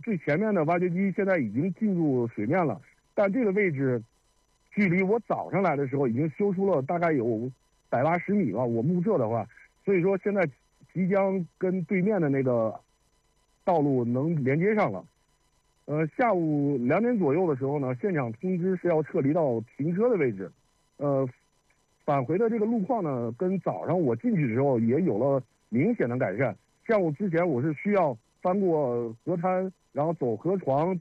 最前面的挖掘机现在已经进入水面了，但这个位置距离我早上来的时候已经修出了大概有180米了。我目测的话，所以说现在即将跟对面的那个道路能连接上了。下午2点左右的时候呢，现场通知是要撤离到停车的位置。返回的这个路况呢，跟早上我进去的时候也有了明显的改善。像我之前我是需要翻过河滩，然后走河床，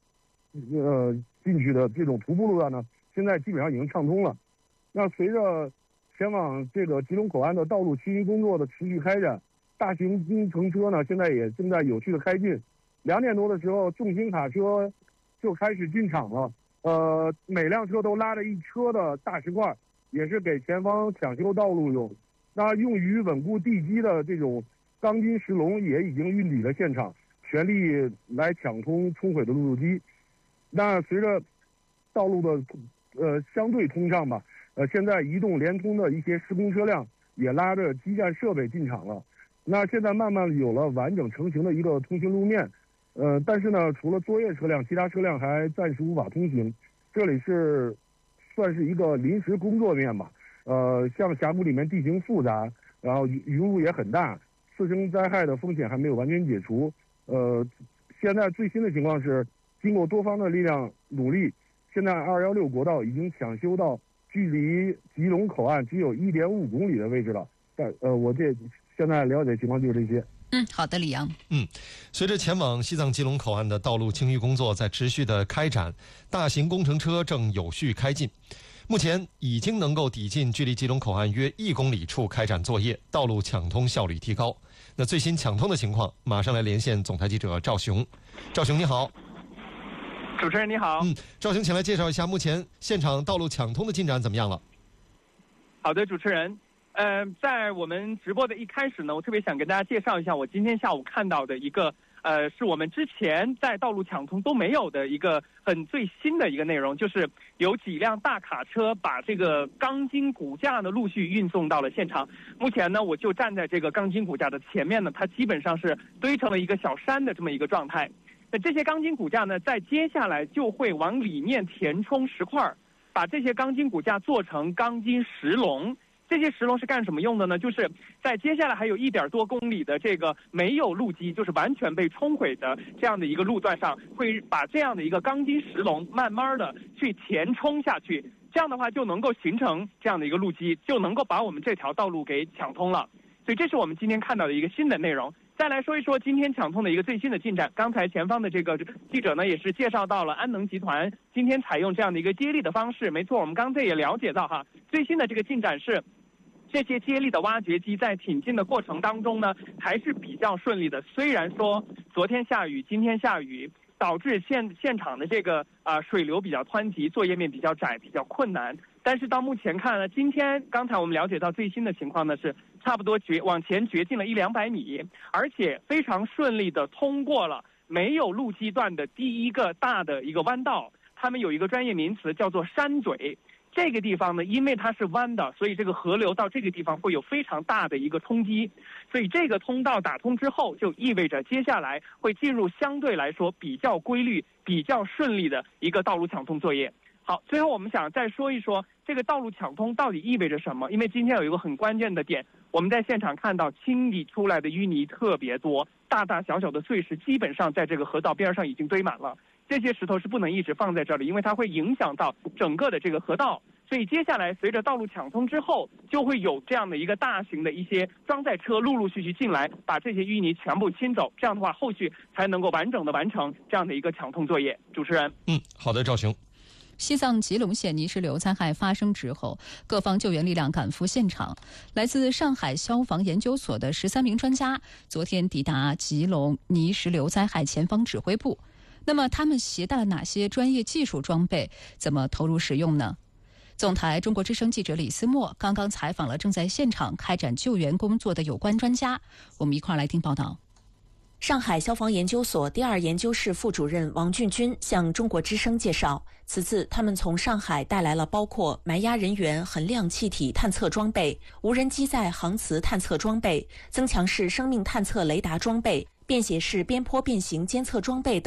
进去的这种徒步路段呢，现在基本上已经畅通了。那随着前往这个吉隆口岸的道路清淤工作的持续开展，大型工程车呢现在也正在有序的开进。2点多的时候，重型卡车就开始进场了。每辆车都拉着一车的大石块，也是给前方抢修道路用。那用于稳固地基的这种钢筋石龙也已经运抵了现场，全力来抢通冲毁的路基。那随着道路的相对通畅吧，现在移动联通的一些施工车辆也拉着基站设备进场了。那现在慢慢有了完整成型的一个通行路面。但是呢，除了作业车辆，其他车辆还暂时无法通行。这里是算是一个临时工作面吧。像峡谷里面地形复杂，然后云雾也很大，次生灾害的风险还没有完全解除。现在最新的情况是，经过多方的力量努力，现在216国道已经抢修到距离吉隆口岸只有1.5公里的位置了。我现在了解情况就是这些。 好的，李阳。 随着前往西藏吉隆口岸的道路清淤工作在持续的开展，大型工程车正有序开进。目前已经能够抵近距离吉隆口岸约1公里处开展作业，道路抢通效率提高。那最新抢通的情况，马上来连线总台记者赵雄。赵雄你好。 主持人你好。 赵雄，请来介绍一下目前现场道路抢通的进展怎么样了？ 好的，主持人。在我们直播的一开始呢，我特别想跟大家介绍一下我今天下午看到的一个是我们之前在道路抢通都没有的一个很最新的一个内容，就是有几辆大卡车把这个钢筋骨架呢陆续运送到了现场。目前呢，我就站在这个钢筋骨架的前面呢，它基本上是堆成了一个小山的这么一个状态。那这些钢筋骨架呢，在接下来就会往里面填充石块，把这些钢筋骨架做成钢筋石龙。这些石龙是干什么用的呢？就是在接下来还有1点多公里的这个没有路基，就是完全被冲毁的这样的一个路段上，会把这样的一个钢筋石龙慢慢的去填充下去，这样的话就能够形成这样的一个路基，就能够把我们这条道路给抢通了。所以这是我们今天看到的一个新的内容。再来说一说今天抢通的一个最新的进展。刚才前方的这个记者呢，也是介绍到了安能集团今天采用这样的一个接力的方式。没错，我们刚才也了解到最新的这个进展是，这些接力的挖掘机在挺进的过程当中呢，还是比较顺利的。虽然说昨天下雨，今天下雨，导致现场的这个水流比较湍急，作业面比较窄，比较困难。但是到目前看呢，今天刚才我们了解到最新的情况呢，是差不多往前掘进了100-200米，而且非常顺利的通过了没有路基段的第一个大的一个弯道。他们有一个专业名词叫做山嘴。这个地方呢，因为它是弯的，所以这个河流到这个地方会有非常大的一个冲击，所以这个通道打通之后，就意味着接下来会进入相对来说比较规律、比较顺利的一个道路抢通作业。好，最后我们想再说一说这个道路抢通到底意味着什么？因为今天有一个很关键的点，我们在现场看到清理出来的淤泥特别多，大大小小的碎石基本上在这个河道边上已经堆满了。这些石头是不能一直放在这里，因为它会影响到整个的这个河道。所以接下来随着道路抢通之后，就会有这样的一个大型的一些装载车陆陆续续进来，把这些淤泥全部清走。这样的话，后续才能够完整的完成这样的一个抢通作业。主持人， 好的，赵雄。 西藏吉隆县泥石流灾害发生之后，各方救援力量赶赴现场。来自上海消防研究所的13名专家昨天抵达吉隆泥石流灾害前方指挥部。那么他们携带了哪些专业技术装备？怎么投入使用呢？总台中国之声记者李思墨刚刚采访了正在现场开展救援工作的有关专家，我们一块儿来听报道。 上海消防研究所第2研究室副主任王俊军向中国之声介绍，此次他们从上海带来了包括埋压人员衡量气体探测装备、无人机载航磁探测装备、增强式生命探测雷达装备、便携式边坡变形监测装备等。